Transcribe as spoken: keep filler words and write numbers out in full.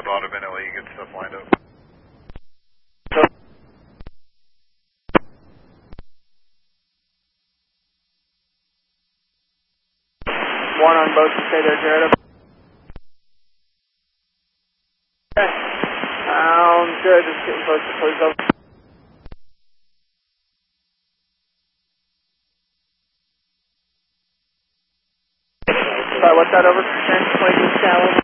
on imminently, get stuff lined up. So, one on boat to stay there, Jared. Okay. Sounds good. Just getting close to close up. Sorry, what's that over? twenty-two Shallow.